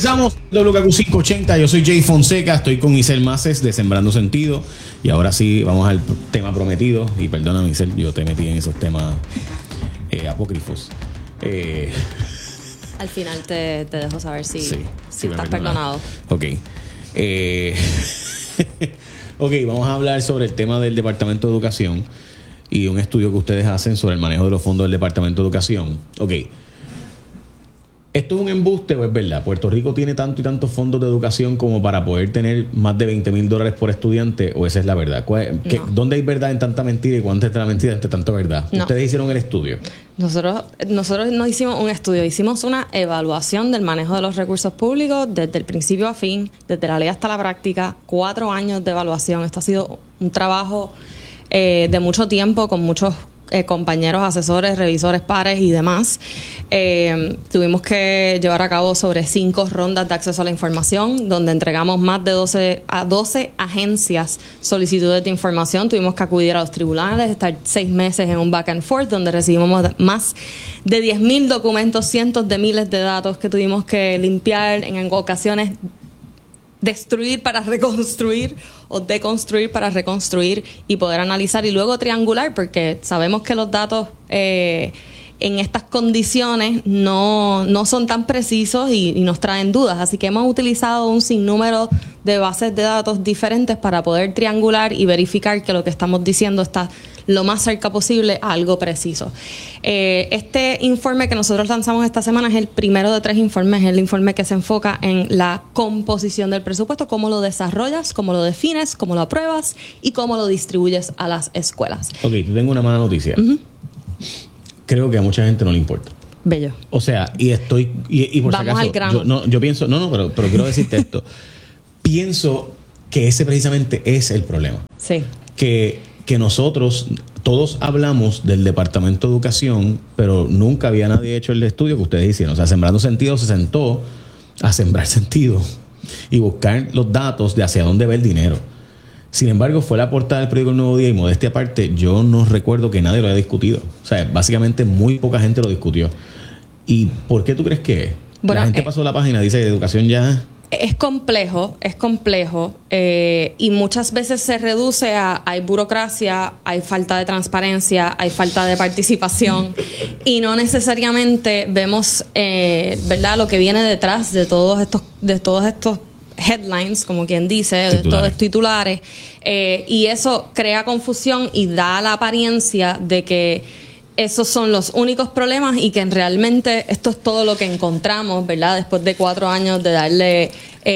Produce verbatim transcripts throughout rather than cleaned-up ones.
Estamos W K Q quinientos ochenta, yo soy Jay Fonseca, estoy con Isel Maces de Sembrando Sentido. Y ahora sí, vamos al tema prometido. Y perdóname, Isel, yo te metí en esos temas eh, apócrifos. Eh... Al final te, te dejo saber si, sí, si estás perdonado. Ok. Eh... ok, vamos a hablar sobre el tema del Departamento de Educación y un estudio que ustedes hacen sobre el manejo de los fondos del Departamento de Educación. Ok. ¿Esto es un embuste o es verdad? ¿Puerto Rico tiene tanto y tantos fondos de educación como para poder tener más de veinte mil dólares por estudiante? ¿O esa es la verdad? ¿Qué, no. ¿Dónde hay verdad en tanta mentira y cuánta es la mentira entre tanta verdad? No. ¿Ustedes hicieron el estudio? Nosotros, nosotros no hicimos un estudio, hicimos una evaluación del manejo de los recursos públicos desde el principio a fin, desde la ley hasta la práctica, cuatro años de evaluación. Esto ha sido un trabajo eh, de mucho tiempo con muchos Eh, compañeros, asesores, revisores, pares y demás. Eh, tuvimos que llevar a cabo sobre cinco rondas de acceso a la información, donde entregamos más de doce a doce agencias solicitudes de información. Tuvimos que acudir a los tribunales, estar seis meses en un back and forth, donde recibimos más de diez mil documentos, cientos de miles de datos que tuvimos que limpiar, en ocasiones destruir para reconstruir o deconstruir para reconstruir y poder analizar y luego triangular, porque sabemos que los datos eh, en estas condiciones no, no son tan precisos y, y nos traen dudas. Así que hemos utilizado un sinnúmero de bases de datos diferentes para poder triangular y verificar que lo que estamos diciendo está lo más cerca posible a algo preciso. Eh, este informe que nosotros lanzamos esta semana es el primero de tres informes, es el informe que se enfoca en la composición del presupuesto, cómo lo desarrollas, cómo lo defines, cómo lo apruebas y cómo lo distribuyes a las escuelas. Ok, te tengo una mala noticia. Uh-huh. Creo que a mucha gente no le importa. Bello. O sea, y estoy... Y, y por Vamos si acaso, al grano. Yo, no, yo pienso... No, no, pero, pero quiero decirte esto. Pienso que ese precisamente es el problema. Sí. Que... que nosotros todos hablamos del Departamento de Educación, pero nunca había nadie hecho el estudio que ustedes hicieron. O sea, Sembrando Sentido se sentó a sembrar sentido y buscar los datos de hacia dónde va el dinero. Sin embargo, fue la portada del periódico El Nuevo Día y, modestia aparte, yo no recuerdo que nadie lo haya discutido. O sea, básicamente muy poca gente lo discutió. ¿Y por qué tú crees que es? Bueno, la gente eh, pasó la página, dice educación ya... Es complejo, es complejo eh, y muchas veces se reduce a hay burocracia, hay falta de transparencia, hay falta de participación y no necesariamente vemos, eh, ¿verdad?, lo que viene detrás de todos estos, de todos estos headlines, como quien dice, de todos estos titulares, eh, y eso crea confusión y da la apariencia de que esos son los únicos problemas y que realmente esto es todo lo que encontramos, ¿verdad?, después de cuatro años de darle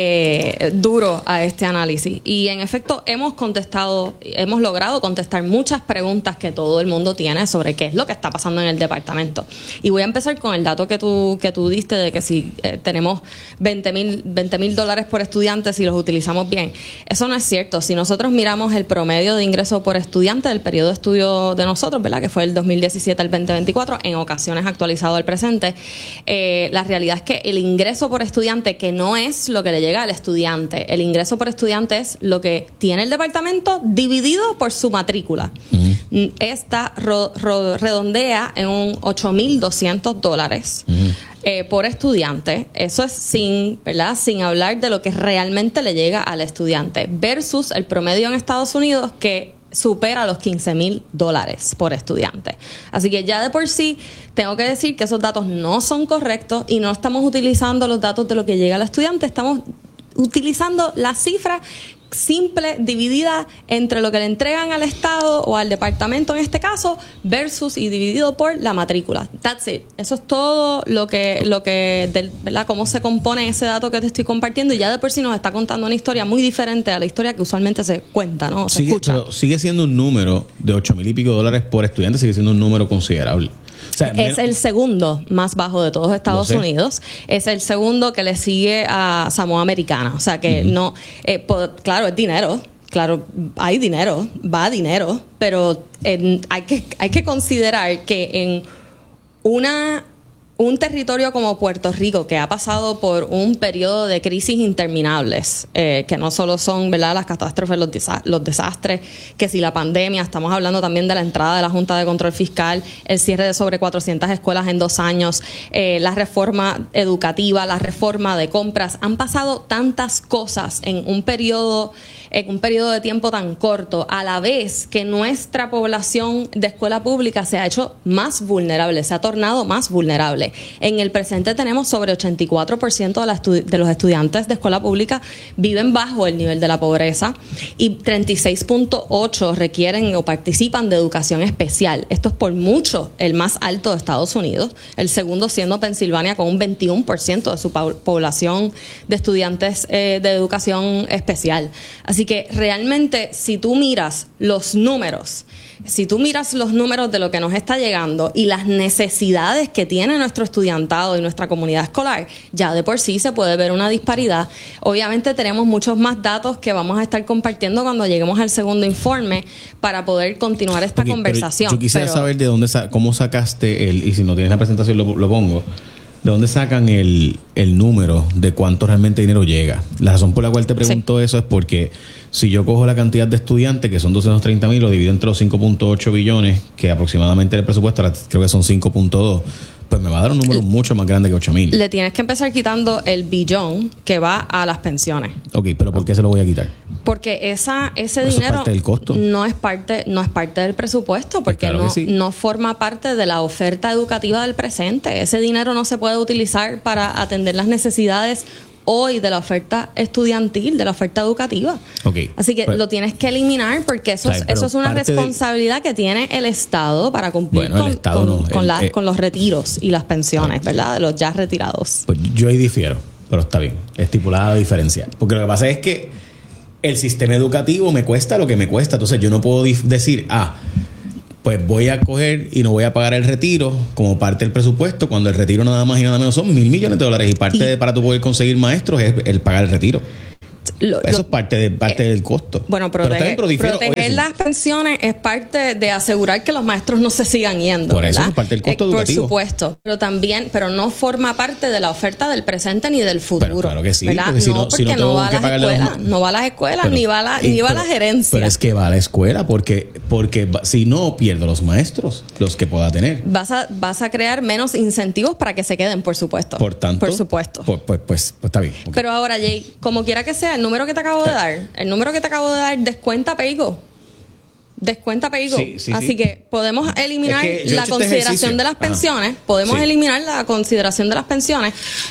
eh, duro a este análisis. Y en efecto hemos contestado, hemos logrado contestar muchas preguntas que todo el mundo tiene sobre qué es lo que está pasando en el departamento. Y voy a empezar con el dato que tú, que tú diste de que si eh, tenemos veinte mil dólares por estudiante si los utilizamos bien. Eso no es cierto. Si nosotros miramos el promedio de ingreso por estudiante del periodo de estudio de nosotros, ¿verdad?, que fue el dos mil diecisiete al veinte veinticuatro, en ocasiones actualizado al presente, eh, la realidad es que el ingreso por estudiante, que no es lo que le llega al estudiante, el ingreso por estudiante es lo que tiene el departamento dividido por su matrícula. Uh-huh. Esta ro, ro, redondea en un ocho mil doscientos dólares uh-huh. eh, por estudiante. Eso es sin, ¿verdad?, sin hablar de lo que realmente le llega al estudiante, versus el promedio en Estados Unidos, que supera los quince mil dólares por estudiante. Así que ya de por sí tengo que decir que esos datos no son correctos y no estamos utilizando los datos de lo que llega al estudiante, estamos utilizando la cifra simple dividida entre lo que le entregan al Estado o al departamento en este caso versus y dividido por la matrícula. That's it. Eso es todo lo que, lo que del, ¿verdad?, cómo se compone ese dato que te estoy compartiendo, y ya de por sí nos está contando una historia muy diferente a la historia que usualmente se cuenta, ¿no? Se sigue, escucha. Pero sigue siendo un número de ocho mil y pico dólares por estudiante, sigue siendo un número considerable. O sea, es el segundo más bajo de todos Estados Unidos. Es el segundo que le sigue a Samoa Americana. O sea que uh-huh. no, eh, por, claro, es dinero. Claro, hay dinero, va dinero, pero eh, hay que hay que considerar que en una un territorio como Puerto Rico, que ha pasado por un periodo de crisis interminables, eh, que no solo son, ¿verdad?, las catástrofes, los, desa- los desastres, que si la pandemia, estamos hablando también de la entrada de la Junta de Control Fiscal, el cierre de sobre cuatrocientas escuelas en dos años, eh, la reforma educativa, la reforma de compras. Han pasado tantas cosas en un periodo en un periodo de tiempo tan corto, a la vez que nuestra población de escuela pública se ha hecho más vulnerable, se ha tornado más vulnerable. En el presente tenemos sobre ochenta y cuatro por ciento de, la estu- de los estudiantes de escuela pública viven bajo el nivel de la pobreza y treinta y seis punto ocho requieren o participan de educación especial. Esto es por mucho el más alto de Estados Unidos, el segundo siendo Pensilvania con un veintiuno por ciento de su po- población de estudiantes eh, de educación especial. Así que realmente, si tú miras los números, si tú miras los números de lo que nos está llegando y las necesidades que tiene nuestro estudiantado y nuestra comunidad escolar, ya de por sí se puede ver una disparidad. Obviamente tenemos muchos más datos que vamos a estar compartiendo cuando lleguemos al segundo informe para poder continuar esta okay, conversación. Yo quisiera pero, saber de dónde, sa- cómo sacaste el, y si no tienes la presentación lo, lo pongo, ¿de dónde sacan el, el número de cuánto realmente dinero llega? La razón por la cual te pregunto sí. eso es porque si yo cojo la cantidad de estudiantes, que son doscientos treinta mil, lo divido entre los cinco punto ocho billones, que aproximadamente el presupuesto creo que son cinco punto dos, pues me va a dar un número mucho más grande que ocho mil. Le tienes que empezar quitando el billón que va a las pensiones. Ok, pero ¿por qué se lo voy a quitar? Porque esa ese ¿Eso dinero es parte del costo? no es parte no es parte del presupuesto, porque pues claro no, sí. no forma parte de la oferta educativa del presente. Ese dinero no se puede utilizar para atender las necesidades hoy de la oferta estudiantil, de la oferta educativa. Okay. Así que pues, lo tienes que eliminar porque eso, ¿sabes? es, eso es una responsabilidad de... que tiene el Estado para cumplir bueno, con, Estado con, no, con, el, la, eh, con los retiros y las pensiones, eh, ¿verdad? De los ya retirados. Pues yo ahí difiero, pero está bien, estipulada la diferencia. Porque lo que pasa es que el sistema educativo me cuesta lo que me cuesta. Entonces yo no puedo dif- decir, ah, pues voy a coger y no voy a pagar el retiro como parte del presupuesto, cuando el retiro nada más y nada menos son mil millones de dólares y parte y, de, para tú poder conseguir maestros es el pagar el retiro. Lo, Eso lo, es parte, de, parte eh, del costo. Bueno, protege, pero difiero, proteger las pensiones es parte de asegurar que los maestros no se sigan yendo. Por eso ¿verdad? es parte del costo eh, educativo. Por supuesto, pero también, pero no forma parte de la oferta del presente ni del futuro. Pero claro que sí. ¿verdad? Porque si no, no, porque si no, no, va que a las escuelas, los... no va a las escuelas, pero, ni va a la, ni va a la gerencia. Pero es que va a la escuela porque, porque si no pierdo los maestros, los que pueda tener. Vas a, vas a crear menos incentivos para que se queden, por supuesto. Por tanto. Por supuesto. Pues, pues, pues, pues está bien. Okay. Pero ahora, Jay, como quiera que sea, el número que te acabo de dar, el número que te acabo de dar descuenta PayGo. Descuenta PayGo. Sí, sí, Así sí. que podemos eliminar es que la consideración de las pensiones. Ajá. Podemos sí. eliminar la consideración de las pensiones.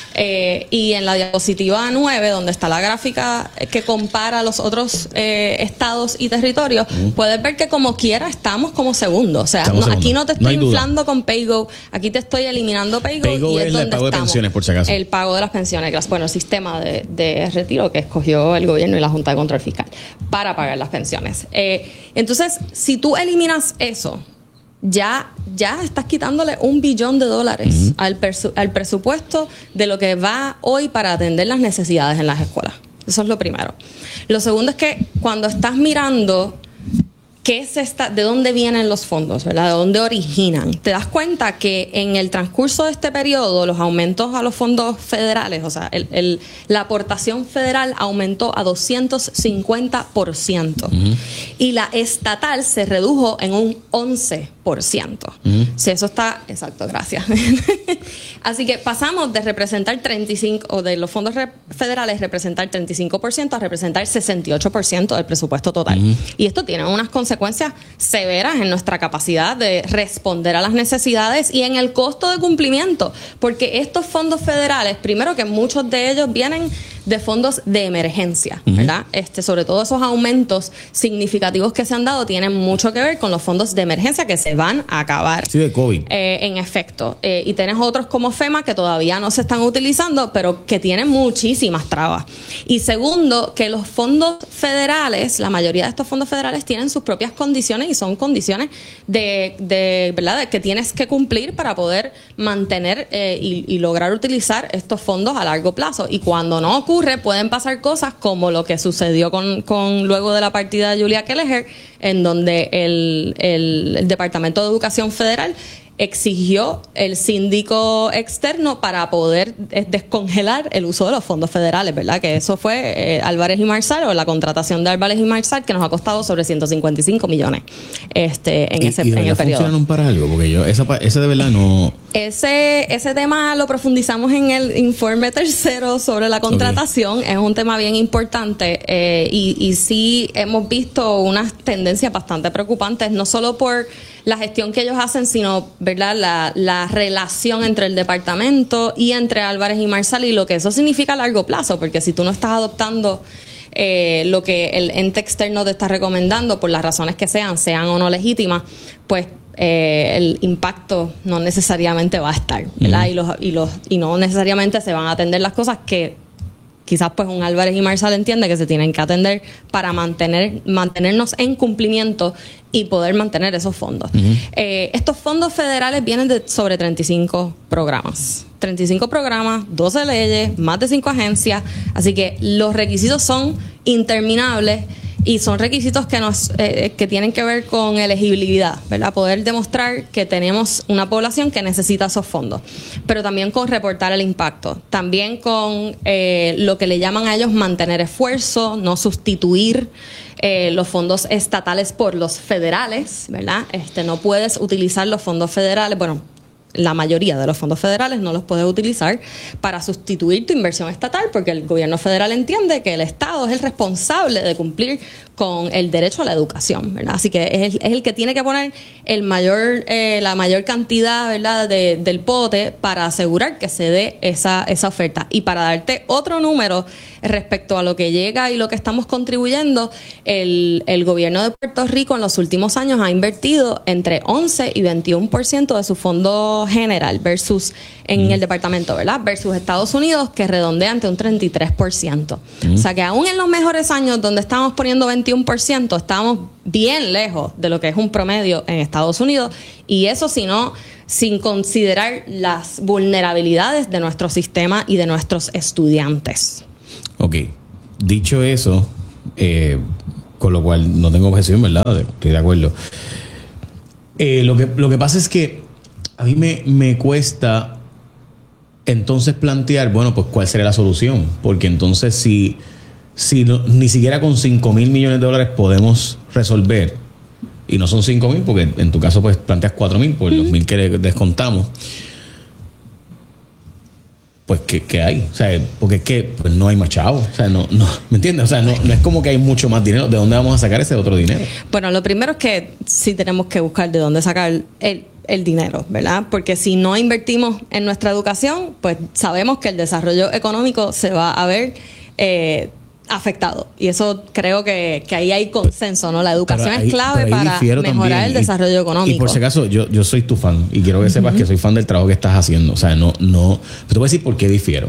Eh, y en la diapositiva nueve, donde está la gráfica que compara los otros eh, estados y territorios, uh-huh. puedes ver que como quiera estamos como segundo. O sea, no, segundo. Aquí no te estoy no inflando duda. con PayGo. Aquí te estoy eliminando PayGo. PayGo y es, es donde el pago estamos. de pensiones, por si acaso. El pago de las pensiones. Bueno, el sistema de, de retiro que escogió el gobierno y la Junta de Control Fiscal para pagar las pensiones. Eh, entonces, si tú eliminas eso, ya, ya estás quitándole un billón de dólares uh-huh. al, persu- al presupuesto de lo que va hoy para atender las necesidades en las escuelas. Eso es lo primero. Lo segundo es que cuando estás mirando qué es esta, de dónde vienen los fondos, ¿verdad? De dónde originan, te das cuenta que en el transcurso de este periodo los aumentos a los fondos federales, o sea, el, el, la aportación federal aumentó a doscientos cincuenta por ciento uh-huh. y la estatal se redujo en un once por ciento. Uh-huh. Si eso está, exacto, gracias. Así que pasamos de representar treinta y cinco o de los fondos re- federales representar treinta y cinco por ciento a representar sesenta y ocho por ciento del presupuesto total. Uh-huh. Y esto tiene unas consecuencias severas en nuestra capacidad de responder a las necesidades y en el costo de cumplimiento, porque estos fondos federales, primero que muchos de ellos vienen de fondos de emergencia, uh-huh. ¿verdad? Este, sobre todo esos aumentos significativos que se han dado tienen mucho que ver con los fondos de emergencia que se van a acabar. Sí, de COVID. Eh, en efecto. Eh, y tienes otros como FEMA que todavía no se están utilizando, pero que tienen muchísimas trabas. Y segundo, que los fondos federales, la mayoría de estos fondos federales tienen sus propias condiciones y son condiciones de, de ¿verdad?, de que tienes que cumplir para poder mantener eh, y, y lograr utilizar estos fondos a largo plazo. Y cuando no ocurre, pueden pasar cosas como lo que sucedió con, con luego de la partida de Julia Kelleher, en donde el, el, el Departamento de Educación Federal exigió el síndico externo para poder descongelar el uso de los fondos federales, ¿verdad? Que eso fue eh, Álvarez y Marsal, o la contratación de Álvarez y Marsal, que nos ha costado sobre ciento cincuenta y cinco millones este, en ¿Y, ese y de en el periodo. ¿Funcionaron para algo? Porque yo, esa, ese de verdad no... Ese, ese tema lo profundizamos en el informe tercero sobre la contratación. Okay. Es un tema bien importante eh, y, y sí hemos visto unas tendencias bastante preocupantes, no solo por la gestión que ellos hacen, sino, ¿verdad?, la, la relación entre el departamento y entre Álvarez y Marsal, y lo que eso significa a largo plazo, porque si tú no estás adoptando eh, lo que el ente externo te está recomendando, por las razones que sean, sean o no legítimas, pues eh, el impacto no necesariamente va a estar, ¿verdad? Uh-huh. Y los, y los, y no necesariamente se van a atender las cosas que quizás pues un Álvarez y Marsal entiende que se tienen que atender para mantener mantenernos en cumplimiento y poder mantener esos fondos. Uh-huh. Eh, estos fondos federales vienen de sobre treinta y cinco programas. treinta y cinco programas, doce leyes, más de cinco agencias. Así que los requisitos son interminables y son requisitos que nos eh, que tienen que ver con elegibilidad, ¿verdad? Poder demostrar que tenemos una población que necesita esos fondos, pero también con reportar el impacto, también con eh, lo que le llaman a ellos mantener esfuerzo, no sustituir eh, los fondos estatales por los federales, ¿verdad? Este, no puedes utilizar los fondos federales, bueno, la mayoría de los fondos federales no los puedes utilizar para sustituir tu inversión estatal, porque el gobierno federal entiende que el Estado es el responsable de cumplir con el derecho a la educación, ¿verdad? Así que es el, es el que tiene que poner el mayor, eh, la mayor cantidad, ¿verdad?, de, del pote para asegurar que se dé esa, esa oferta. Y para darte otro número respecto a lo que llega y lo que estamos contribuyendo, el, el gobierno de Puerto Rico en los últimos años ha invertido entre once y veintiuno por ciento de su fondo general versus en mm. el departamento, ¿verdad? Versus Estados Unidos, que redondea ante un treinta y tres por ciento. Mm. O sea que aún en los mejores años donde estamos poniendo veintiuno por ciento, estamos bien lejos de lo que es un promedio en Estados Unidos, y eso si no, sin considerar las vulnerabilidades de nuestro sistema y de nuestros estudiantes. Ok, dicho eso, eh, con lo cual no tengo objeción, ¿verdad? Estoy de acuerdo. Eh, lo que, lo que pasa es que a mí me, me cuesta entonces plantear, bueno, pues cuál sería la solución, porque entonces si Si no, ni siquiera con cinco mil millones de dólares podemos resolver, y no son cinco mil, porque en tu caso pues planteas cuatro mil por uh-huh. los mil que descontamos, pues ¿qué, qué hay? O sea, porque es que pues no hay más chavos. O sea, no, no, ¿me entiendes? O sea, no, no es como que hay mucho más dinero. ¿De dónde vamos a sacar ese otro dinero? Bueno, lo primero es que sí tenemos que buscar de dónde sacar el, el dinero, ¿verdad? Porque si no invertimos en nuestra educación, pues sabemos que el desarrollo económico se va a ver eh, afectado, y eso creo que, que ahí hay consenso, ¿no? La educación ahí, es clave para mejorar también el desarrollo económico. Y, y por si acaso, yo, yo soy tu fan y quiero que sepas uh-huh. que soy fan del trabajo que estás haciendo. O sea, no, no, pero te voy a decir por qué difiero.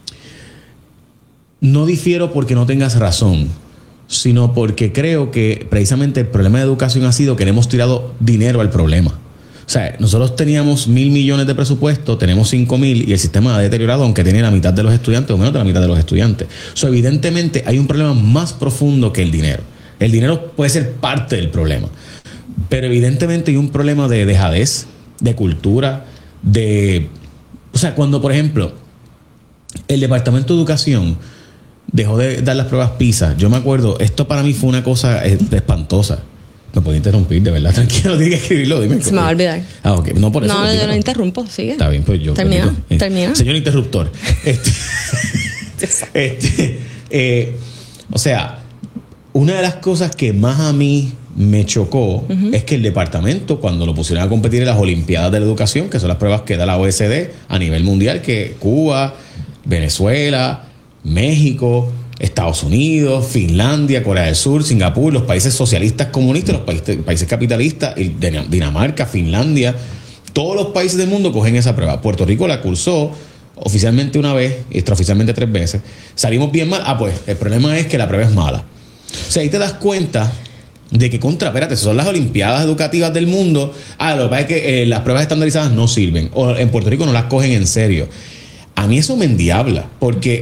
No difiero porque no tengas razón, sino porque creo que precisamente el problema de educación ha sido que le hemos tirado dinero al problema. O sea, nosotros teníamos mil millones de presupuesto, tenemos cinco mil y el sistema ha deteriorado, aunque tiene la mitad de los estudiantes o menos de la mitad de los estudiantes. O sea, evidentemente hay un problema más profundo que el dinero. El dinero puede ser parte del problema, pero evidentemente hay un problema de dejadez, de cultura, de... O sea, cuando, por ejemplo, el Departamento de Educación dejó de dar las pruebas PISA, yo me acuerdo, esto para mí fue una cosa espantosa. Me puedo interrumpir, de verdad, tranquilo, tienes que escribirlo, dime. Se me va a olvidar. Ah, ok, no por eso. No, yo no interrumpo, sigue. Está bien, pues yo. Termina, pues, digo, termina. Eh, señor interruptor. Este, este, eh, o sea, una de las cosas que más a mí me chocó uh-huh. es que el departamento, cuando lo pusieron a competir en las Olimpiadas de la Educación, que son las pruebas que da la O E C D a nivel mundial, que Cuba, Venezuela, México, Estados Unidos, Finlandia, Corea del Sur, Singapur, los países socialistas comunistas, los países, países capitalistas, Dinamarca, Finlandia, todos los países del mundo cogen esa prueba. Puerto Rico la cursó oficialmente una vez, extraoficialmente tres veces. Salimos bien mal. Ah, pues el problema es que la prueba es mala. O sea, ahí te das cuenta de que contra, espérate, son las Olimpiadas Educativas del mundo. Ah, lo que pasa es que eh, las pruebas estandarizadas no sirven. O en Puerto Rico no las cogen en serio. A mí eso me endiabla, porque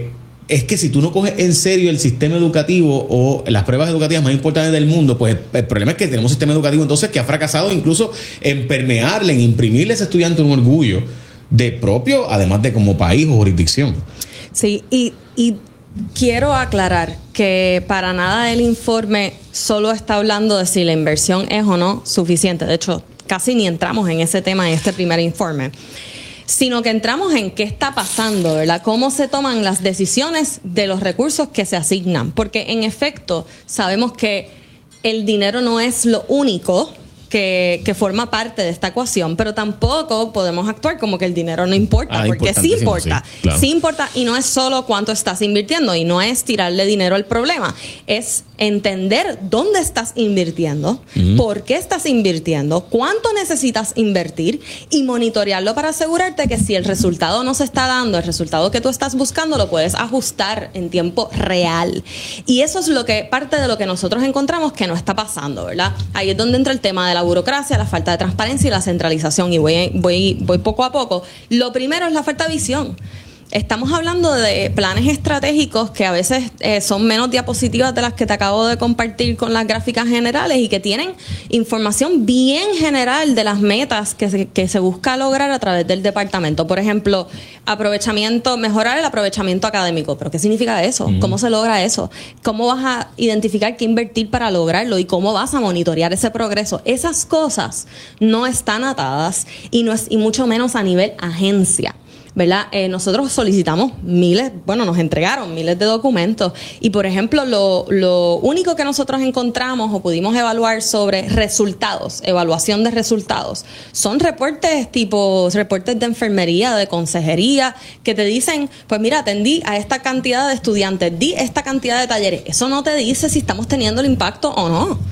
es que si tú no coges en serio el sistema educativo o las pruebas educativas más importantes del mundo, pues el problema es que tenemos un sistema educativo entonces que ha fracasado incluso en permearle, en imprimirle a ese estudiante un orgullo de propio, además de como país o jurisdicción. Sí, y, y quiero aclarar que para nada el informe solo está hablando de si la inversión es o no suficiente. De hecho, casi ni entramos en ese tema en este primer informe, sino que entramos en qué está pasando, ¿verdad? Cómo se toman las decisiones de los recursos que se asignan. Porque, en efecto, sabemos que el dinero no es lo único que, que forma parte de esta ecuación, pero tampoco podemos actuar como que el dinero no importa, ah, porque sí importa. Sí, claro. Sí importa, y no es solo cuánto estás invirtiendo, y no es tirarle dinero al problema, es entender dónde estás invirtiendo, uh-huh. por qué estás invirtiendo, cuánto necesitas invertir y monitorearlo para asegurarte que si el resultado no se está dando, el resultado que tú estás buscando, lo puedes ajustar en tiempo real. Y eso es lo que parte de lo que nosotros encontramos que no está pasando, ¿verdad? Ahí es donde entra el tema de la burocracia, la falta de transparencia y la centralización. Y voy, voy, voy poco a poco. Lo primero es la falta de visión. Estamos hablando de planes estratégicos que a veces eh, son menos diapositivas de las que te acabo de compartir con las gráficas generales y que tienen información bien general de las metas que se, que se busca lograr a través del departamento. Por ejemplo, aprovechamiento, mejorar el aprovechamiento académico. ¿Pero qué significa eso? Uh-huh. ¿Cómo se logra eso? ¿Cómo vas a identificar qué invertir para lograrlo? ¿Y cómo vas a monitorear ese progreso? Esas cosas no están atadas y, no es, y mucho menos a nivel agencia, ¿verdad? Eh, nosotros solicitamos miles, bueno, nos entregaron miles de documentos y, por ejemplo, lo, lo único que nosotros encontramos o pudimos evaluar sobre resultados, evaluación de resultados, son reportes tipo, reportes de enfermería, de consejería, que te dicen, pues mira, atendí a esta cantidad de estudiantes, di esta cantidad de talleres. Eso no te dice si estamos teniendo el impacto o no.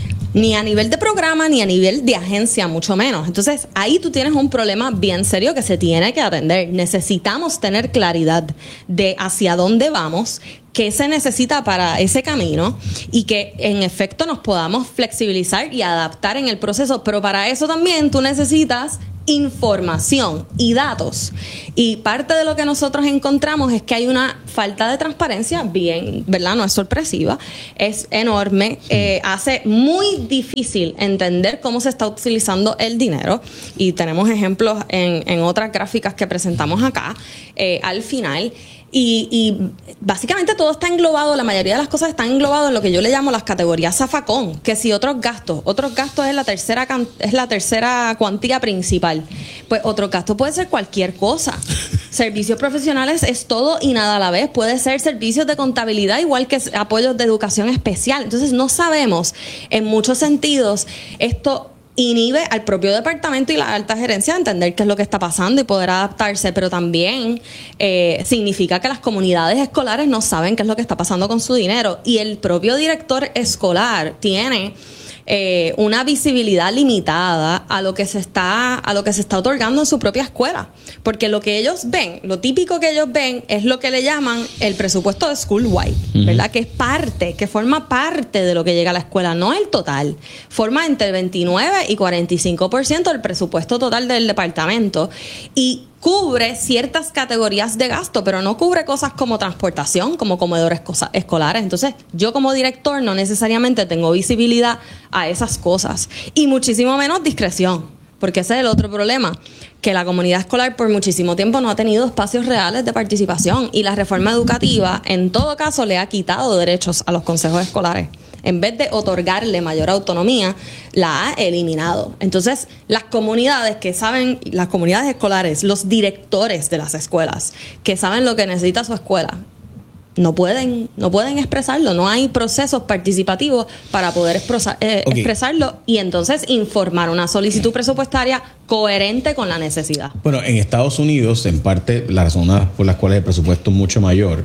Ni a nivel de programa, ni a nivel de agencia, mucho menos. Entonces, ahí tú tienes un problema bien serio que se tiene que atender. Necesitamos tener claridad de hacia dónde vamos, qué se necesita para ese camino y que, en efecto, nos podamos flexibilizar y adaptar en el proceso. Pero para eso también tú necesitas información y datos. Y parte de lo que nosotros encontramos es que hay una falta de transparencia, bien, ¿verdad? No es sorpresiva, es enorme, eh, hace muy difícil entender cómo se está utilizando el dinero y tenemos ejemplos en, en otras gráficas que presentamos acá eh, al final. Y, y básicamente todo está englobado, la mayoría de las cosas están englobadas en lo que yo le llamo las categorías zafacón, que si otros gastos, otros gastos es la tercera es la tercera cuantía principal, pues otro gasto puede ser cualquier cosa. Servicios profesionales es todo y nada a la vez, puede ser servicios de contabilidad igual que apoyos de educación especial. Entonces no sabemos, en muchos sentidos, esto inhibe al propio departamento y la alta gerencia a entender qué es lo que está pasando y poder adaptarse, pero también eh, significa que las comunidades escolares no saben qué es lo que está pasando con su dinero y el propio director escolar tiene eh, una visibilidad limitada a lo que se está a lo que se está otorgando en su propia escuela, porque lo que ellos ven, lo típico que ellos ven es lo que le llaman el presupuesto de school-wide, uh-huh. ¿verdad? Que es parte, que forma parte de lo que llega a la escuela, no el total, forma entre el veintinueve y cuarenta y cinco por ciento del presupuesto total del departamento y cubre ciertas categorías de gasto, pero no cubre cosas como transportación, como comedores cosa, escolares. Entonces, yo como director no necesariamente tengo visibilidad a esas cosas y muchísimo menos discreción, porque ese es el otro problema, que la comunidad escolar por muchísimo tiempo no ha tenido espacios reales de participación y la reforma educativa, en todo caso, le ha quitado derechos a los consejos escolares. En vez de otorgarle mayor autonomía, la ha eliminado. Entonces, las comunidades que saben, las comunidades escolares, los directores de las escuelas, que saben lo que necesita su escuela, no pueden, no pueden expresarlo. No hay procesos participativos para poder expresar, eh, okay. expresarlo y entonces informar una solicitud presupuestaria coherente con la necesidad. Bueno, en Estados Unidos, en parte, las razones por las cuales el presupuesto es mucho mayor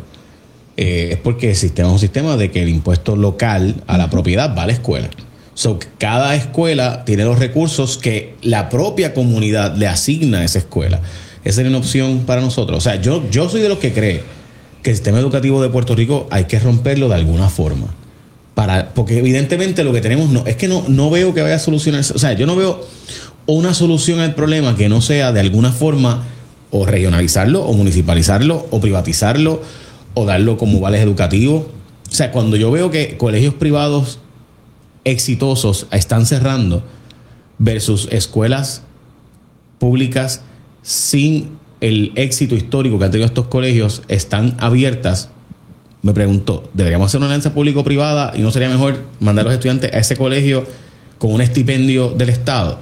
Eh, es porque el sistema es un sistema de que el impuesto local a la propiedad va a la escuela. So, cada escuela tiene los recursos que la propia comunidad le asigna a esa escuela. Esa es una opción para nosotros. O sea, yo, yo soy de los que cree que el sistema educativo de Puerto Rico hay que romperlo de alguna forma. Para, porque evidentemente lo que tenemos no es que no, no veo que vaya a solucionarse. O sea, yo no veo una solución al problema que no sea de alguna forma o regionalizarlo o municipalizarlo o privatizarlo o darlo como vales educativos. O sea, cuando yo veo que colegios privados exitosos están cerrando versus escuelas públicas sin el éxito histórico que han tenido estos colegios están abiertas, me pregunto, ¿deberíamos hacer una alianza público-privada y no sería mejor mandar a los estudiantes a ese colegio con un estipendio del Estado?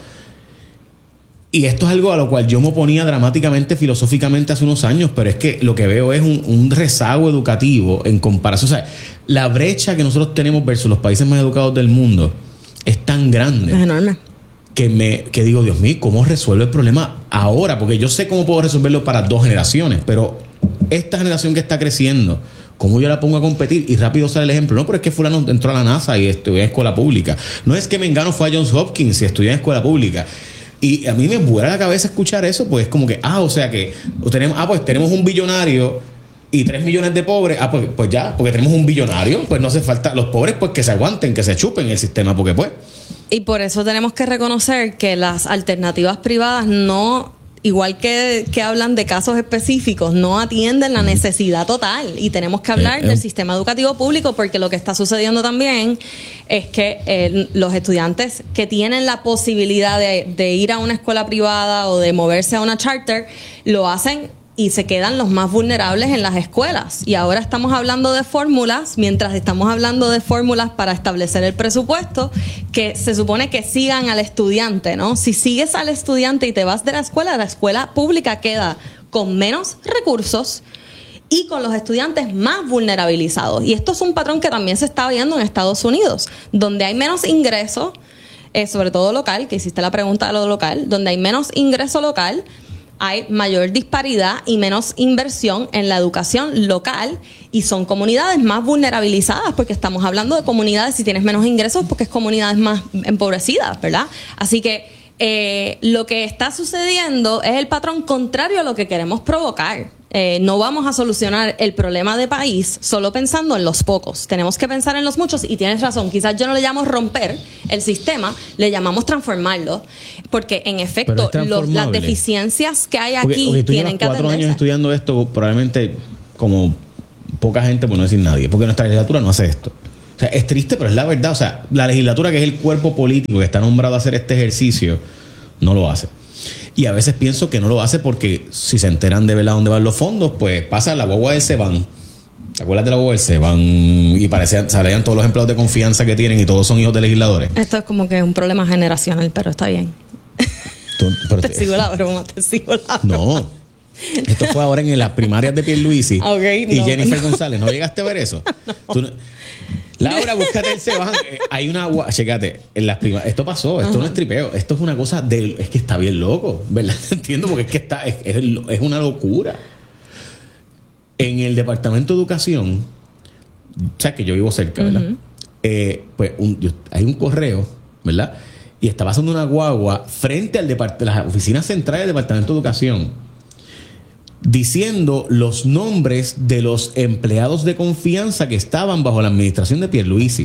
Y esto es algo a lo cual yo me oponía dramáticamente, filosóficamente hace unos años, pero es que lo que veo es un, un rezago educativo en comparación. O sea, la brecha que nosotros tenemos versus los países más educados del mundo es tan grande. Es enorme. Que, me, que digo, Dios mío, ¿cómo resuelvo el problema ahora? Porque yo sé cómo puedo resolverlo para dos generaciones, pero esta generación que está creciendo, ¿cómo yo la pongo a competir? Y rápido sale el ejemplo. No, pero es que fulano entró a la NASA y estudió en escuela pública. No es que Mengano fue a Johns Hopkins y estudió en escuela pública. Y a mí me vuela la cabeza escuchar eso, pues es como que, ah, o sea que tenemos, ah, pues tenemos un billonario y tres millones de pobres. Ah, pues, pues ya, porque tenemos un billonario, pues no hace falta, los pobres pues que se aguanten, que se chupen el sistema, porque pues. Y por eso tenemos que reconocer que las alternativas privadas no, igual que, que hablan de casos específicos, no atienden la necesidad total. Y tenemos que hablar eh, eh. del sistema educativo público, porque lo que está sucediendo también es que eh, los estudiantes que tienen la posibilidad de, de ir a una escuela privada o de moverse a una charter, lo hacen y se quedan los más vulnerables en las escuelas. Y ahora estamos hablando de fórmulas, mientras estamos hablando de fórmulas para establecer el presupuesto, que se supone que sigan al estudiante, ¿no? Si sigues al estudiante y te vas de la escuela, la escuela pública queda con menos recursos y con los estudiantes más vulnerabilizados. Y esto es un patrón que también se está viendo en Estados Unidos, donde hay menos ingreso, eh, sobre todo local, que hiciste la pregunta de lo local, donde hay menos ingreso local, hay mayor disparidad y menos inversión en la educación local, y son comunidades más vulnerabilizadas, porque estamos hablando de comunidades, si tienes menos ingresos, porque es comunidades más empobrecidas, ¿verdad? Así que eh, lo que está sucediendo es el patrón contrario a lo que queremos provocar. Eh, no vamos a solucionar el problema de país solo pensando en los pocos. Tenemos que pensar en los muchos, y tienes razón. Quizás yo no le llamo romper el sistema, le llamamos transformarlo, porque en efecto los, las deficiencias que hay aquí porque, okay, tú tienen que atenderse. Cuatro años estudiando esto, probablemente como poca gente, por no decir nadie, porque nuestra legislatura no hace esto. O sea, es triste, pero es la verdad. O sea, la legislatura, que es el cuerpo político que está nombrado a hacer este ejercicio, no lo hace. Y a veces pienso que no lo hace porque si se enteran de verdad dónde van los fondos, pues pasa la guagua del Seban. ¿Te acuerdas de la guagua del Seban? Y parecían, salían todos los empleados de confianza que tienen y todos son hijos de legisladores. Esto es como que un problema generacional, pero está bien. Tú, pero te sigo la broma, te sigo la broma. No. Esto fue ahora en las primarias de Pierluisi okay, y no, Jennifer no. González. ¿No llegaste a ver eso? No. Tú no, Laura, búscate el Seban. Hay una... Chécate, en las primarias... Esto pasó, esto uh-huh. no es tripeo. Esto es una cosa de... Es que está bien loco, ¿verdad? Entiendo, porque es que está... Es, es, es una locura. En el Departamento de Educación, o sea, que yo vivo cerca, ¿verdad? Uh-huh. Eh, pues un, yo, hay un correo, ¿verdad? Y está pasando una guagua frente al depart- las oficinas centrales del Departamento de Educación, diciendo los nombres de los empleados de confianza que estaban bajo la administración de Pierluisi.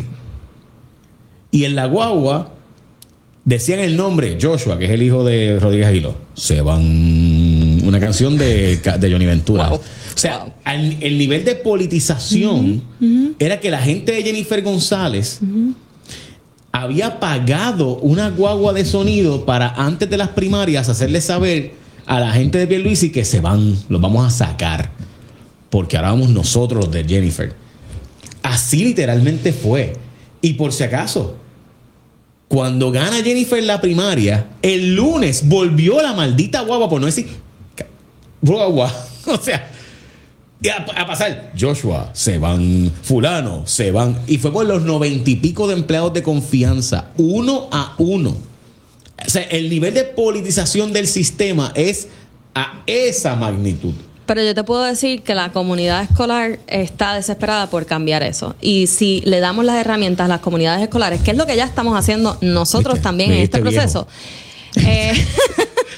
Y en la guagua decían el nombre Joshua, que es el hijo de Rodríguez Aguiló. Se van... Una canción de, de Johnny Ventura. Wow. O sea, wow. al, el nivel de politización uh-huh. Uh-huh. era que la gente de Jennifer González uh-huh. había pagado una guagua de sonido para antes de las primarias hacerle saber a la gente de Pierluisi que se van, los vamos a sacar, porque ahora vamos nosotros los de Jennifer. Así literalmente fue. Y por si acaso, cuando gana Jennifer la primaria, el lunes volvió la maldita guagua, por no decir guagua, o sea, a, a pasar Joshua, se van, fulano, se van, y fue por los noventa y pico de empleados de confianza, uno a uno. O sea, el nivel de politización del sistema es a esa magnitud. Pero yo te puedo decir que la comunidad escolar está desesperada por cambiar eso. Y si le damos las herramientas a las comunidades escolares, que es lo que ya estamos haciendo nosotros ¿Viste? también en este proceso. Eh,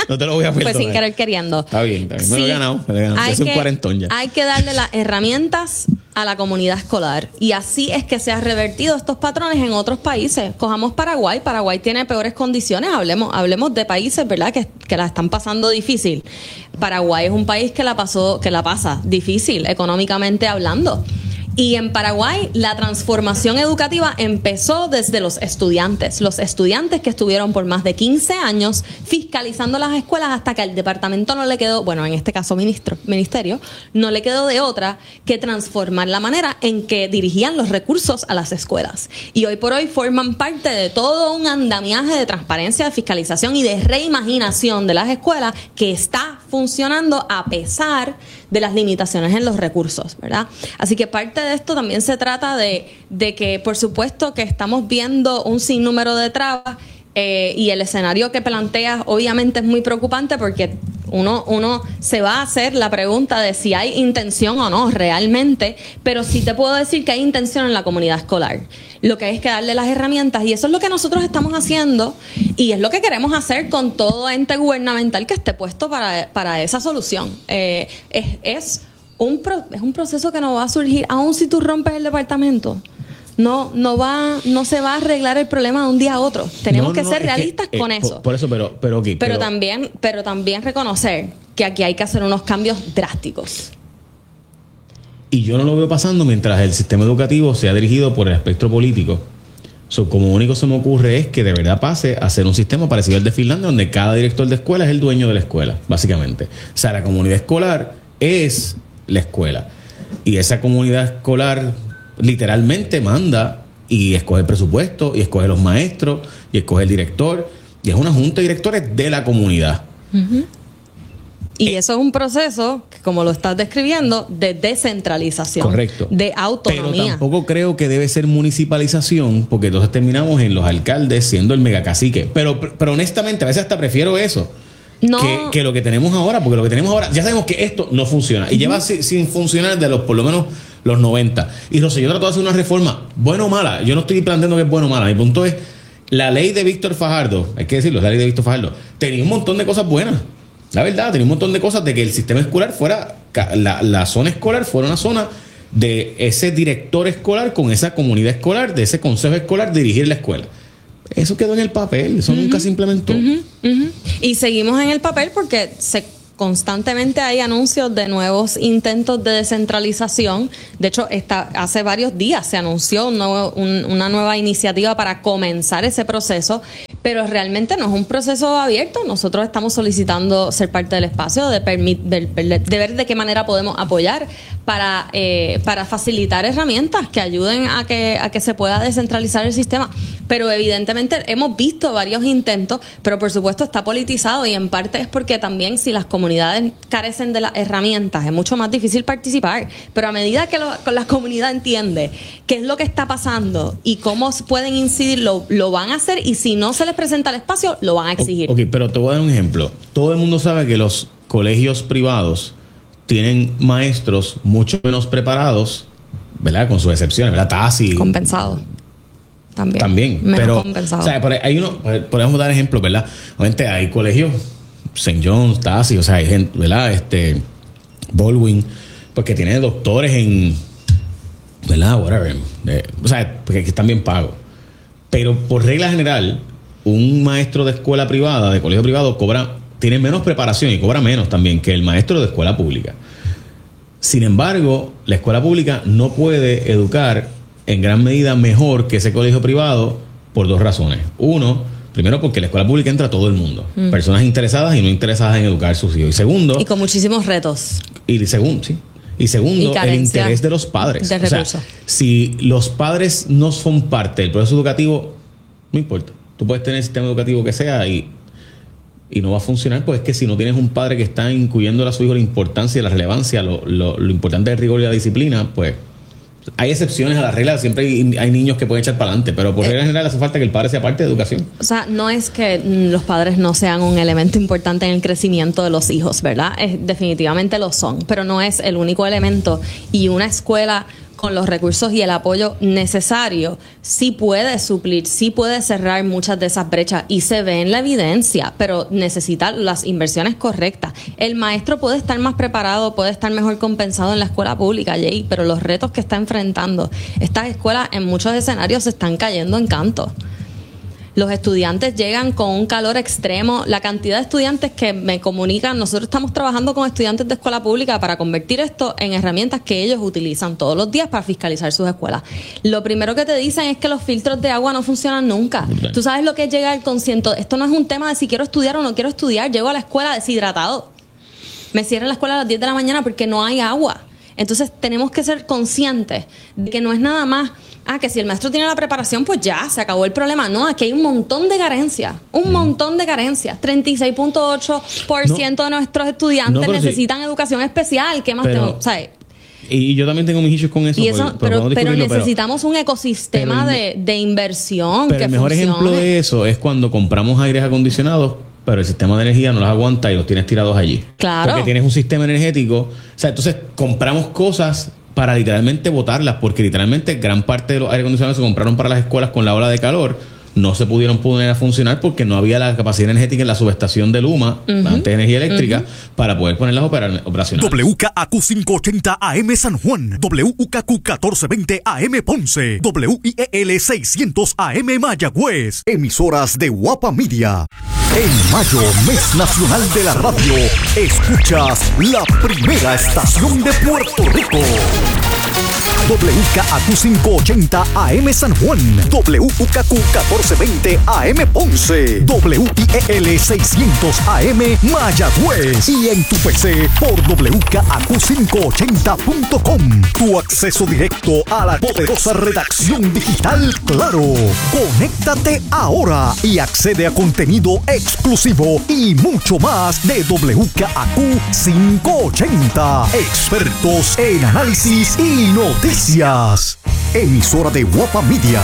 No te lo voy a perdonar. Pues sin querer queriendo. Está bien, está bien. Me lo he Sí, ganado. Me lo he ganado. hay Yo soy que- un cuarentón ya. Hay que darle las herramientas a la comunidad escolar. Y así es que se han revertido estos patrones en otros países. Cojamos Paraguay. Paraguay tiene peores condiciones. Hablemos, hablemos de países, ¿verdad?, que, que la están pasando difícil. Paraguay es un país que la pasó, que la pasa difícil económicamente hablando. Y en Paraguay la transformación educativa empezó desde los estudiantes. Los estudiantes que estuvieron por más de quince años fiscalizando las escuelas hasta que al departamento no le quedó, bueno, en este caso ministro, ministerio, no le quedó de otra que transformar la manera en que dirigían los recursos a las escuelas. Y hoy por hoy forman parte de todo un andamiaje de transparencia, de fiscalización y de reimaginación de las escuelas que está funcionando a pesar de las limitaciones en los recursos, ¿verdad? Así que parte de esto también se trata de, de que, por supuesto, que estamos viendo un sinnúmero de trabas eh, y el escenario que planteas obviamente es muy preocupante porque uno, uno se va a hacer la pregunta de si hay intención o no realmente, pero sí te puedo decir que hay intención en la comunidad escolar. Lo que hay es que darle las herramientas y eso es lo que nosotros estamos haciendo y es lo que queremos hacer con todo ente gubernamental que esté puesto para, para esa solución. Eh, es, es, un pro, es un proceso que no va a surgir, aun si tú rompes el departamento. No, no va, no se va a arreglar el problema de un día a otro. Tenemos No, que no, ser es que, realistas eh, con por- eso. Por eso, pero, pero, okay, pero, pero también, pero también reconocer que aquí hay que hacer unos cambios drásticos. Y yo no lo veo pasando mientras el sistema educativo sea dirigido por el espectro político. So, como único se me ocurre es que de verdad pase a ser un sistema parecido al de Finlandia, donde cada director de escuela es el dueño de la escuela, básicamente. O sea, la comunidad escolar es la escuela. Y esa comunidad escolar literalmente manda y escoge el presupuesto, y escoge los maestros, y escoge el director. Y es una junta de directores de la comunidad. Uh-huh. Y eso es un proceso, que, como lo estás describiendo, de descentralización. Correcto. De autonomía. Pero tampoco creo que debe ser municipalización, porque entonces terminamos en los alcaldes siendo el megacacique. Pero, pero honestamente, a veces hasta prefiero eso. No. Que, que lo que tenemos ahora, porque lo que tenemos ahora, ya sabemos que esto no funciona. Y uh-huh. lleva sin, sin funcionar de los, por lo menos, los noventa. Y Rosselló, yo trato de hacer una reforma, buena o mala. Yo no estoy planteando que es bueno o mala. Mi punto es, la ley de Víctor Fajardo, hay que decirlo, la ley de Víctor Fajardo, tenía un montón de cosas buenas. La verdad, tenía un montón de cosas de que el sistema escolar fuera, la, la zona escolar fuera una zona de ese director escolar con esa comunidad escolar, de ese consejo escolar, dirigir la escuela. Eso quedó en el papel, eso uh-huh. nunca se implementó. Uh-huh. Uh-huh. Y seguimos en el papel porque se constantemente hay anuncios de nuevos intentos de descentralización. De hecho, esta, hace varios días se anunció un nuevo, un, una nueva iniciativa para comenzar ese proceso, pero realmente no es un proceso abierto. Nosotros estamos solicitando ser parte del espacio, de, permit, de, de ver de qué manera podemos apoyar para, eh, para facilitar herramientas que ayuden a que, a que se pueda descentralizar el sistema. Pero evidentemente hemos visto varios intentos, pero por supuesto está politizado y en parte es porque también si las comunidades carecen de las herramientas es mucho más difícil participar. Pero a medida que lo, la comunidad entiende qué es lo que está pasando y cómo pueden incidir, lo, lo van a hacer y si no se les presenta el espacio, lo van a exigir. Ok, pero te voy a dar un ejemplo. Todo el mundo sabe que los colegios privados tienen maestros mucho menos preparados, ¿verdad? Con sus excepciones, ¿verdad? Tasi. Compensado. También. También. Menos pero, compensado. o sea, hay uno, podemos dar ejemplos, ¿verdad? Obviamente hay colegios, Saint John's, Tasi, o sea, hay gente, ¿verdad? Este, Baldwin, porque tiene doctores en, ¿verdad? Whatever. Eh, o sea, porque están bien pagos. Pero por regla general, un maestro de escuela privada, de colegio privado, cobra, tiene menos preparación y cobra menos también que el maestro de escuela pública. Sin embargo, la escuela pública no puede educar en gran medida mejor que ese colegio privado por dos razones. Uno, primero porque en la escuela pública entra todo el mundo. Mm. Personas interesadas y no interesadas en educar a sus hijos. Y segundo... Y con muchísimos retos. Y segundo, sí. Y segundo, y el interés de los padres. De recursos. O sea, si los padres no son parte del proceso educativo, no importa. Tú puedes tener el sistema educativo que sea y, y no va a funcionar, pues es que si no tienes un padre que está incluyendo a su hijo la importancia y la relevancia, lo, lo, lo importante del rigor y la disciplina, pues hay excepciones a la regla. Siempre hay, hay niños que pueden echar para adelante, pero por regla general hace falta que el padre sea parte de educación. O sea, no es que los padres no sean un elemento importante en el crecimiento de los hijos, ¿verdad? Es, definitivamente lo son, pero no es el único elemento. Y una escuela con los recursos y el apoyo necesario, sí puede suplir, sí puede cerrar muchas de esas brechas y se ve en la evidencia, pero necesita las inversiones correctas. El maestro puede estar más preparado, puede estar mejor compensado en la escuela pública, Jay, pero los retos que está enfrentando estas escuelas en muchos escenarios se están cayendo en canto. Los estudiantes llegan con un calor extremo. La cantidad de estudiantes que me comunican, nosotros estamos trabajando con estudiantes de escuela pública para convertir esto en herramientas que ellos utilizan todos los días para fiscalizar sus escuelas. Lo primero que te dicen es que los filtros de agua no funcionan nunca. Okay. Tú sabes lo que es llegar con ciento... Esto no es un tema de si quiero estudiar o no quiero estudiar. Llego a la escuela deshidratado. Me cierran la escuela a las diez de la mañana porque no hay agua. Entonces tenemos que ser conscientes de que no es nada más, ah, que si el maestro tiene la preparación, pues ya, se acabó el problema. No, aquí hay un montón de carencias, un mm. montón de carencias. treinta y seis punto ocho por ciento no, de nuestros estudiantes no, necesitan sí. educación especial. ¿Qué más pero, tengo? ¿Sabes? Y yo también tengo mis issues con eso. Y eso porque, pero, pero necesitamos pero, un ecosistema el, de, de inversión pero que el mejor funcione. Ejemplo de eso es cuando compramos aires acondicionados, pero el sistema de energía no los aguanta y los tienes tirados allí. Claro. Porque tienes un sistema energético. O sea, entonces compramos cosas para literalmente botarlas, porque literalmente gran parte de los aires acondicionados se compraron para las escuelas con la ola de calor. No se pudieron poner a funcionar porque no había la capacidad energética en la subestación de Luma, uh-huh. antes de energía eléctrica, uh-huh. para poder ponerlas operar, operacionales. W K A Q quinientos ochenta A M San Juan, W K Q catorce veinte A M Ponce, W I E L seiscientos A M Mayagüez. Emisoras de Guapa Media. En mayo, mes nacional de la radio, escuchas la primera estación de Puerto Rico. W K A Q quinientos ochenta A M San Juan, W K Q catorce veinte A M Ponce, W I E L seiscientos A M Mayagüez y en tu P C por W K A Q quinientos ochenta punto com. Tu acceso directo a la poderosa redacción digital Claro. Conéctate ahora y accede a contenido exclusivo y mucho más de W K A Q quinientos ochenta. Expertos en análisis y noticias. Emisora de Guapa Media.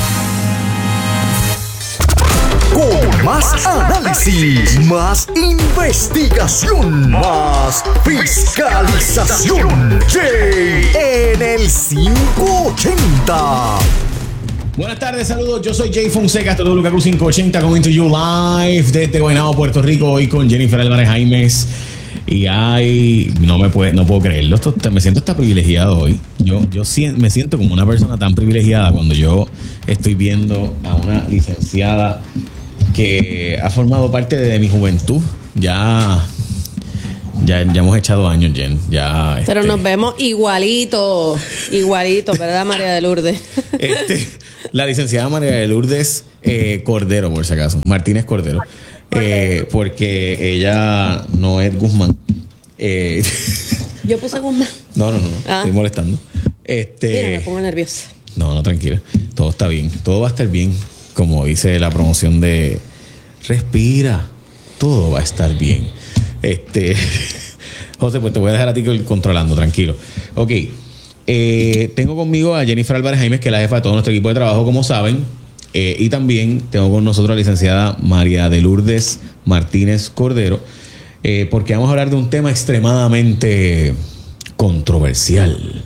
Con más análisis, más investigación, más fiscalización. Jay en el quinientos ochenta. Buenas tardes, saludos. Yo soy Jay Fonseca, esto es W K Q quinientos ochenta, coming to you live desde Guaynabo, Puerto Rico, hoy con Jennifer Álvarez Jaimes. Y ay, no me puede, no puedo creerlo. Esto, me siento hasta privilegiado hoy. Yo, yo me siento como una persona tan privilegiada cuando yo estoy viendo a una licenciada que ha formado parte de mi juventud. Ya, ya, ya hemos echado años, Jen. Ya, Pero este, nos vemos igualito, igualito, ¿verdad, María de Lourdes? Este, la licenciada María de Lourdes eh, Cordero, por si acaso, Martínez Cordero. Eh, porque ella no es Guzmán. Eh, Yo puse Guzmán. No, no, no, no. Ah. Estoy molestando. Este, Mira, me pongo nerviosa. No, no, tranquila. Todo está bien. Todo va a estar bien. Como dice la promoción de Respira. Todo va a estar bien. Este, José, pues te voy a dejar a ti controlando, tranquilo. Ok. Eh, tengo conmigo a Jennifer Álvarez Jaimes, que es la jefa de todo nuestro equipo de trabajo, como saben. Eh, y también tengo con nosotros a la licenciada María de Lourdes Martínez Cordero, eh, porque vamos a hablar de un tema extremadamente controversial.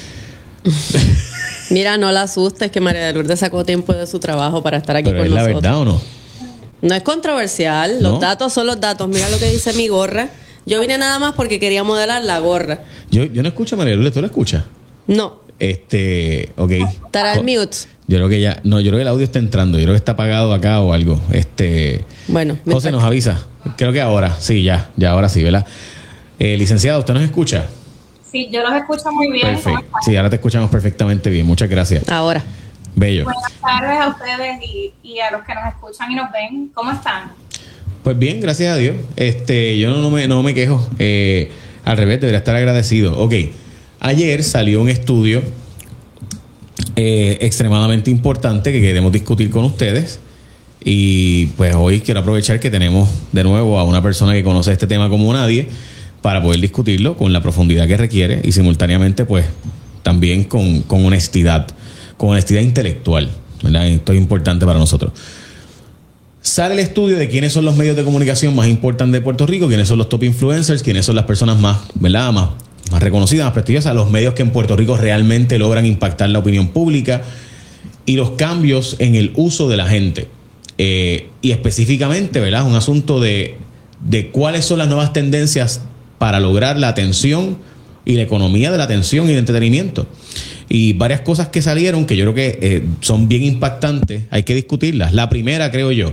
Mira, no la asustes que María de Lourdes sacó tiempo de su trabajo para estar aquí ¿Pero con es nosotros. la verdad o no? No es controversial, los ¿No? datos son los datos. Mira lo que dice mi gorra. Yo vine nada más porque quería modelar la gorra. Yo, yo no escucho a María de Lourdes, ¿tú la escuchas? No. Este, ok. Estará en mute. Yo creo que ya, no, yo creo que el audio está entrando, yo creo que está apagado acá o algo. Este, bueno, José nos avisa. Creo que ahora, sí, ya, ya ahora sí, ¿verdad? Eh, licenciado, ¿usted nos escucha? Sí, yo los escucho muy bien. Perfecto. Sí, ahora te escuchamos perfectamente bien. Muchas gracias. Ahora. Bello. Buenas tardes a ustedes y, y a los que nos escuchan y nos ven. ¿Cómo están? Pues bien, gracias a Dios. Este, yo no, no, me, no me quejo. Eh, al revés, debería estar agradecido. Ok. Ayer salió un estudio eh, extremadamente importante que queremos discutir con ustedes. Y pues hoy quiero aprovechar que tenemos de nuevo a una persona que conoce este tema como nadie para poder discutirlo con la profundidad que requiere y simultáneamente pues también con, con honestidad, con honestidad intelectual, ¿verdad? Esto es importante para nosotros. Sale el estudio de quiénes son los medios de comunicación más importantes de Puerto Rico, quiénes son los top influencers, quiénes son las personas más, ¿verdad? Más, más reconocidas, más prestigiosas, los medios que en Puerto Rico realmente logran impactar la opinión pública y los cambios en el uso de la gente. Eh, y específicamente, ¿verdad? Un asunto de, de cuáles son las nuevas tendencias para lograr la atención y la economía de la atención y el entretenimiento. Y varias cosas que salieron que yo creo que eh, son bien impactantes, hay que discutirlas. La primera, creo yo,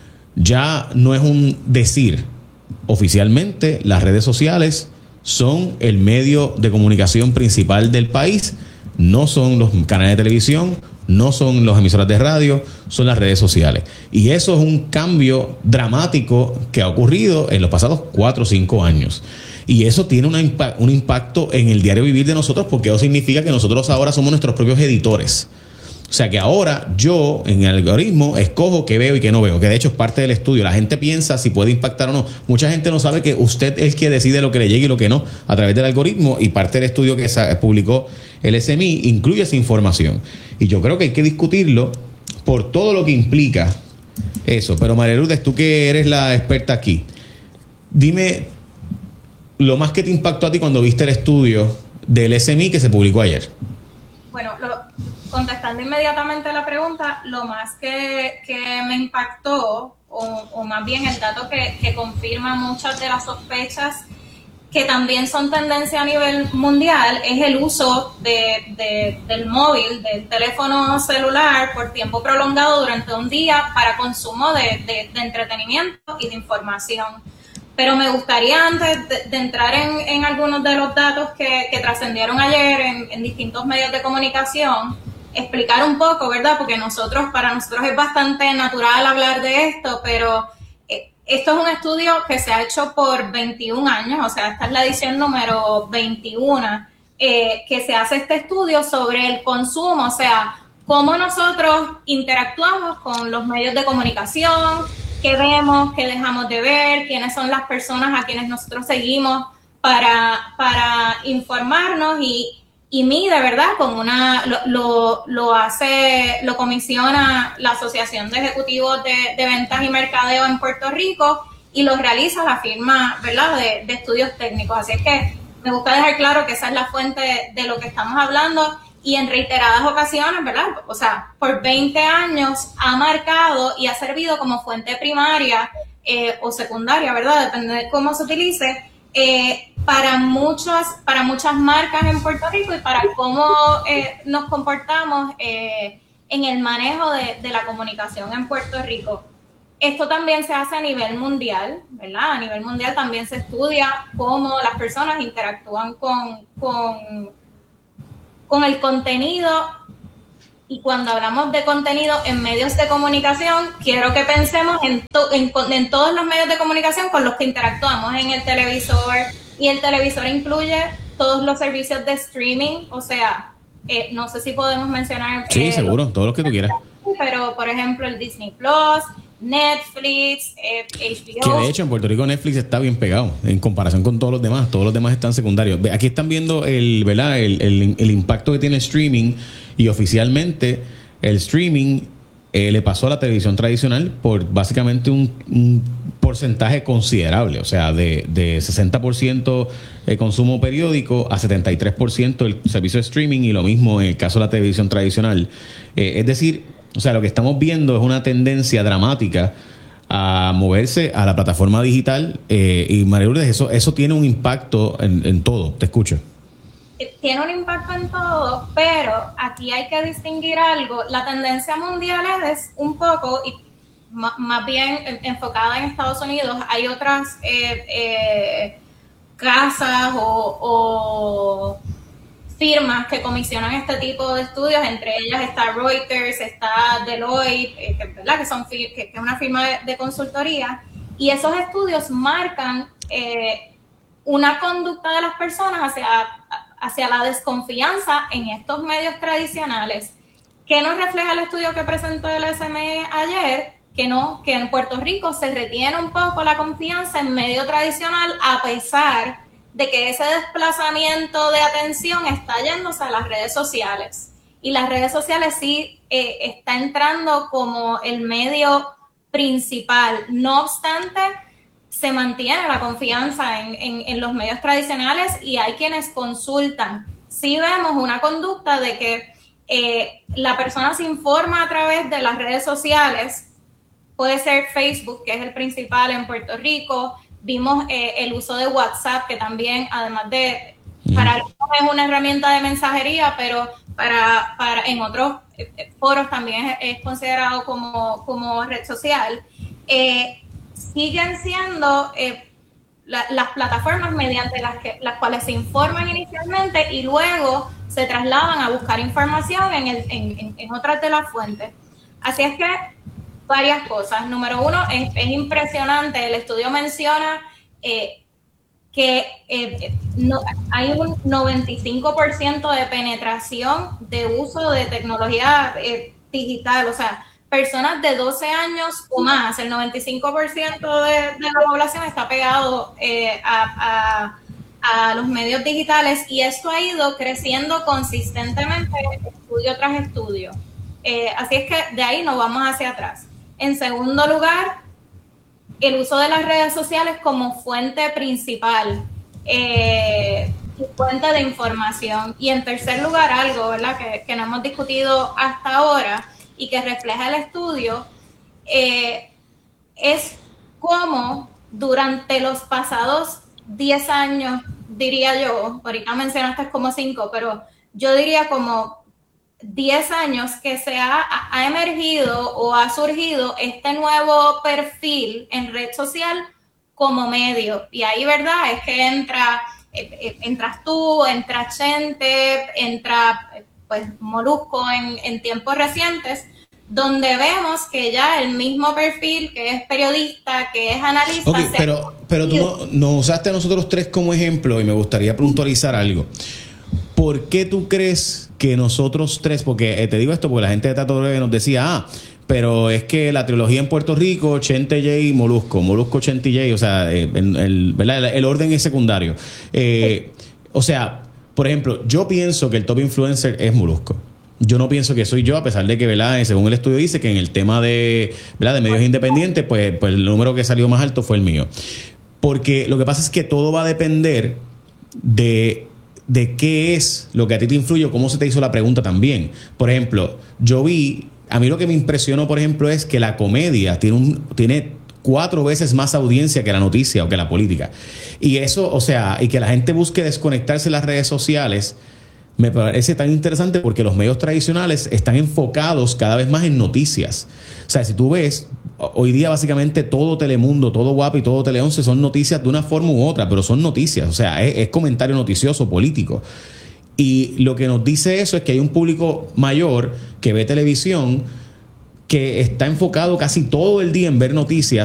ya no es un decir. Oficialmente, las redes sociales son el medio de comunicación principal del país, no son los canales de televisión, no son las emisoras de radio, son las redes sociales. Y eso es un cambio dramático que ha ocurrido en los pasados cuatro o cinco años. Y eso tiene una impa- un impacto en el diario vivir de nosotros, porque eso significa que nosotros ahora somos nuestros propios editores. O sea que ahora yo en el algoritmo escojo qué veo y qué no veo, que de hecho es parte del estudio. La gente piensa si puede impactar o no. Mucha gente no sabe que usted es el que decide lo que le llegue y lo que no a través del algoritmo, y parte del estudio que publicó el S M I incluye esa información. Y yo creo que hay que discutirlo por todo lo que implica eso. Pero María Lourdes, tú que eres la experta aquí, dime lo más que te impactó a ti cuando viste el estudio del S M I que se publicó ayer. Bueno, lo, contestando inmediatamente la pregunta, lo más que, que me impactó, o, o más bien el dato que, que confirma muchas de las sospechas que también son tendencia a nivel mundial, es el uso de, de, del móvil, del teléfono celular por tiempo prolongado durante un día para consumo de, de, de entretenimiento y de información. Pero me gustaría, antes de, de entrar en, en algunos de los datos que, que trascendieron ayer en, en distintos medios de comunicación, explicar un poco, ¿verdad? Porque nosotros, para nosotros es bastante natural hablar de esto, pero eh, esto es un estudio que se ha hecho por veintiún años, o sea, esta es la edición número veintiuno, eh, que se hace este estudio sobre el consumo, o sea, cómo nosotros interactuamos con los medios de comunicación, qué vemos, qué dejamos de ver, quiénes son las personas a quienes nosotros seguimos para, para informarnos, y, y mide, ¿verdad? Con una, lo, lo, lo hace, lo comisiona la Asociación de Ejecutivos de, de Ventas y Mercadeo en Puerto Rico, y lo realiza la firma, ¿verdad?, de, de estudios técnicos. Así es que me gusta dejar claro que esa es la fuente de, de lo que estamos hablando. Y en reiteradas ocasiones, ¿verdad? O sea, por veinte años ha marcado y ha servido como fuente primaria eh, o secundaria, ¿verdad? Depende de cómo se utilice, eh, para, muchas, para muchas marcas en Puerto Rico y para cómo eh, nos comportamos eh, en el manejo de, de la comunicación en Puerto Rico. Esto también se hace a nivel mundial, ¿verdad? A nivel mundial también se estudia cómo las personas interactúan con... con con el contenido, y cuando hablamos de contenido en medios de comunicación, quiero que pensemos en, to, en, en todos los medios de comunicación con los que interactuamos, en el televisor, y el televisor incluye todos los servicios de streaming, o sea, eh, no sé si podemos mencionar... Sí, eh, seguro, todo lo que tú quieras. Pero, por ejemplo, el Disney Plus, Netflix, eh, H B O. Que de hecho en Puerto Rico Netflix está bien pegado en comparación con todos los demás. Todos los demás están secundarios. Aquí están viendo el, ¿verdad? El, el, el impacto que tiene el streaming, y oficialmente el streaming eh, le pasó a la televisión tradicional por básicamente un, un porcentaje considerable. O sea, de, de sesenta por ciento el consumo periódico a setenta y tres por ciento el servicio de streaming, y lo mismo en el caso de la televisión tradicional. Eh, es decir... O sea, lo que estamos viendo es una tendencia dramática a moverse a la plataforma digital, eh, y María Lourdes, eso, eso tiene un impacto en, en todo. Te escucho. Tiene un impacto en todo, pero aquí hay que distinguir algo. La tendencia mundial es un poco, y más bien enfocada en Estados Unidos. Hay otras eh, eh, casas o... o firmas que comisionan este tipo de estudios, entre ellas está Reuters, está Deloitte, eh, que, ¿verdad? que, son, que, que es una firma de, de consultoría, y esos estudios marcan eh, una conducta de las personas hacia, hacia la desconfianza en estos medios tradicionales. ¿Qué nos refleja el estudio que presentó el S M I ayer? Que no, que en Puerto Rico se retiene un poco la confianza en medio tradicional, a pesar de que ese desplazamiento de atención está yéndose a las redes sociales. Y las redes sociales sí eh, está entrando como el medio principal. No obstante, se mantiene la confianza en, en, en los medios tradicionales y hay quienes consultan. Sí vemos una conducta de que eh, la persona se informa a través de las redes sociales, puede ser Facebook, que es el principal en Puerto Rico. Vimos eh, el uso de WhatsApp, que también, además de, para algunos es una herramienta de mensajería, pero para, para en otros eh, foros también es, es considerado como, como red social. Eh, siguen siendo eh, la, las plataformas mediante las, que, las cuales se informan inicialmente y luego se trasladan a buscar información en, el, en, en, en otras de las fuentes. Así es que varias cosas. Número uno, es, es impresionante. El estudio menciona eh, que eh, no, hay un noventa y cinco por ciento de penetración de uso de tecnología eh, digital. O sea, personas de doce años o más, el noventa y cinco por ciento de, de la población está pegado eh, a, a, a los medios digitales y esto ha ido creciendo consistentemente estudio tras estudio. Eh, así es que de ahí nos vamos hacia atrás. En segundo lugar, el uso de las redes sociales como fuente principal eh, y fuente de información. Y en tercer lugar, algo, ¿verdad?, que, que no hemos discutido hasta ahora y que refleja el estudio, eh, es cómo durante los pasados diez años, diría yo, ahorita mencionaste como cinco, pero yo diría como diez años que se ha, ha emergido o ha surgido este nuevo perfil en red social como medio. Y ahí, ¿verdad?, es que entra, eh, entras tú, entra Chente, entra pues Molusco en, en tiempos recientes, donde vemos que ya el mismo perfil, que es periodista, que es analista... Okay, pero, pero tú no, nos usaste a nosotros tres como ejemplo y me gustaría puntualizar algo. ¿Por qué tú crees que nosotros tres, porque eh, te digo esto porque la gente de Tato Breve nos decía, ah, pero es que la trilogía en Puerto Rico, Chente, Jay, Molusco, Molusco, Chente y Jay, o sea, eh, el, el, ¿verdad? el orden es secundario. Eh, o sea, por ejemplo, yo pienso que el top influencer es Molusco. Yo no pienso que soy yo, a pesar de que, ¿verdad?, según el estudio dice que en el tema de, ¿verdad?, de medios independientes, pues, pues el número que salió más alto fue el mío. Porque lo que pasa es que todo va a depender de... de qué es lo que a ti te influye o cómo se te hizo la pregunta también. Por ejemplo, yo vi, a mí lo que me impresionó, por ejemplo, es que la comedia tiene, un, tiene cuatro veces más audiencia que la noticia o que la política. Y eso, o sea, y que la gente busque desconectarse de las redes sociales, me parece tan interesante porque los medios tradicionales están enfocados cada vez más en noticias. O sea, si tú ves, hoy día básicamente todo Telemundo, todo Guapa y todo Tele once son noticias de una forma u otra, pero son noticias, o sea, es, es comentario noticioso, político. Y lo que nos dice eso es que hay un público mayor que ve televisión que está enfocado casi todo el día en ver noticias